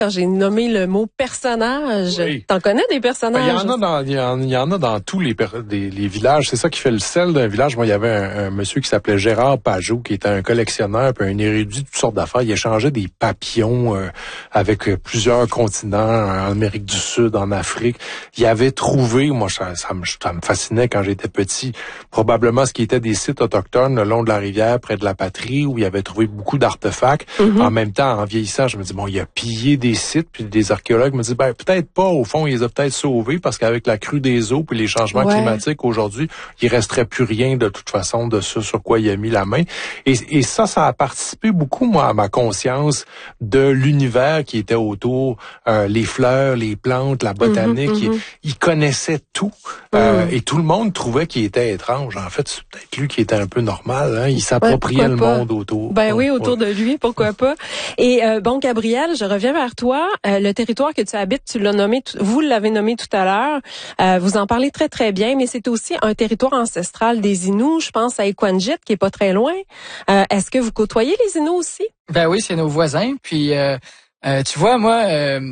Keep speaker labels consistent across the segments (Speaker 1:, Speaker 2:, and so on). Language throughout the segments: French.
Speaker 1: quand j'ai nommé le mot personnage.
Speaker 2: Oui.
Speaker 1: T'en connais des personnages?
Speaker 2: Il y en a dans tous les villages. C'est ça qui fait le sel d'un village. Moi, il y avait un monsieur qui s'appelait Gérard Pajot, qui était un collectionneur, puis un érudit de toutes sortes d'affaires. Il échangeait des papillons avec plusieurs continents, en Amérique du Sud, en Afrique. Il avait trouvé, moi, ça me fascinait quand j'étais petit, probablement ce qui était des sites autochtones le long de la rivière, près de la patrie, où il avait trouvé beaucoup d'artefacts. Mm-hmm. En même temps, en vieillissant, je me dis, bon, il a pillé des sites, puis des archéologues me disent, ben, peut-être pas, au fond, il les a peut-être sauvés, parce qu'avec la crue des eaux, puis les changements climatiques aujourd'hui, il resterait plus rien, de toute façon, de ce sur quoi il a mis la main. Et ça a participé beaucoup, moi, à ma conscience de l'univers qui était autour, les fleurs, les plantes, la botanique. Il connaissait tout. Et tout le monde trouvait qu'il était étrange. En fait, c'est peut-être lui qui était un peu normal. Hein? Il s'appropriait le monde autour.
Speaker 1: Ben oui, autour de lui, pourquoi pas. Et bon, Gabriel, je reviens vers toi. Le territoire que tu habites, vous l'avez nommé tout à l'heure. Vous en parlez très, très bien, mais c'est aussi un territoire ancestral des Inuits. Je pense à Equanjit, qui est pas très loin. Est-ce que vous côtoyez les Inuits aussi?
Speaker 3: Ben oui, c'est nos voisins. Puis, tu vois, moi...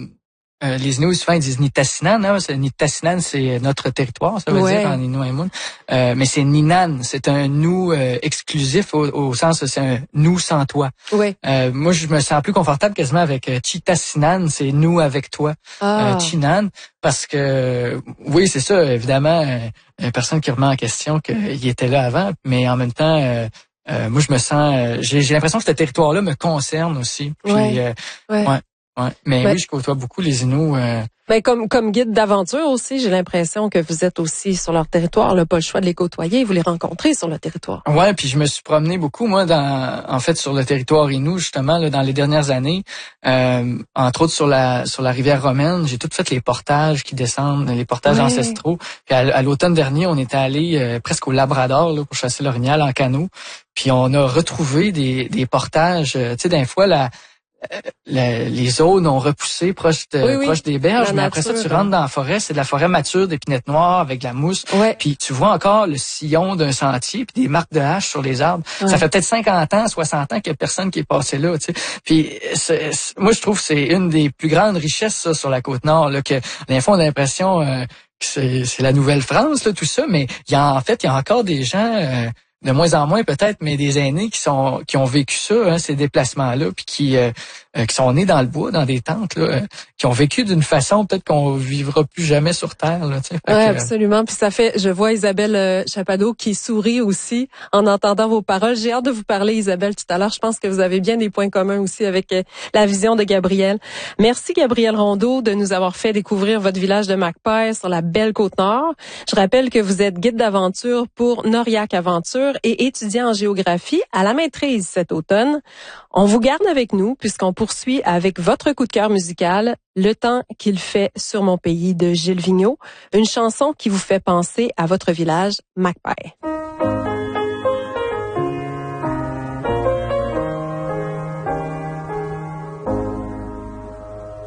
Speaker 3: les Inuits, souvent, ils disent Nitassinan. Hein? Nitassinan, c'est notre territoire, ça veut dire, en Inuit. Mais c'est Ninan. C'est un nous exclusif au sens, c'est un nous sans toi.
Speaker 1: Ouais.
Speaker 3: Moi, je me sens plus confortable quasiment avec Chitassinan, c'est nous avec toi. Chinan, parce que, oui, c'est ça, évidemment, personne qui remet en question qu'il était là avant, mais en même temps... moi, je me sens... j'ai l'impression que ce territoire-là me concerne aussi. Puis, Ouais, mais oui, je côtoie beaucoup les Inuits.
Speaker 1: Ben comme guide d'aventure aussi, j'ai l'impression que vous êtes aussi sur leur territoire. Là, pas le choix de les côtoyer, vous les rencontrez sur le territoire.
Speaker 3: Ouais, puis je me suis promené beaucoup moi sur le territoire Inuit justement là, dans les dernières années. Entre autres sur la rivière Romaine, j'ai tout fait les portages qui descendent, les portages ancestraux. Puis à l'automne dernier, on était allé presque au Labrador là, pour chasser l'orignal en canot. Puis on a retrouvé des portages. Tu sais, d'un fois les zones ont repoussé proche des berges, mais après ça, tu rentres dans la forêt, c'est de la forêt mature d'épinettes noires avec de la mousse, puis tu vois encore le sillon d'un sentier, puis des marques de hache sur les arbres. Ça fait peut-être 50 ans, 60 ans qu'il y a personne qui est passé là, tu sais. Puis moi, je trouve que c'est une des plus grandes richesses ça, sur la Côte-Nord, là, que des fois, on a l'impression que c'est la Nouvelle-France, là, tout ça, mais il y a encore des gens... de moins en moins peut-être, mais des aînés qui ont vécu ça, hein, ces déplacements-là, puis qui sont nés dans le bois, dans des tentes, là, qui ont vécu d'une façon peut-être qu'on vivra plus jamais sur Terre. Là,
Speaker 1: oui, absolument. Puis ça fait, je vois Isabelle Chapado qui sourit aussi en entendant vos paroles. J'ai hâte de vous parler, Isabelle, tout à l'heure. Je pense que vous avez bien des points communs aussi avec la vision de Gabriel. Merci, Gabriel Rondeau, de nous avoir fait découvrir votre village de Macpay sur la belle Côte-Nord. Je rappelle que vous êtes guide d'aventure pour Noriac Aventure et étudiant en géographie à la maîtrise cet automne. On vous garde avec nous puisqu'on poursuit avec votre coup de cœur musical, Le temps qu'il fait sur mon pays de Gilles Vigneault, une chanson qui vous fait penser à votre village Macpay.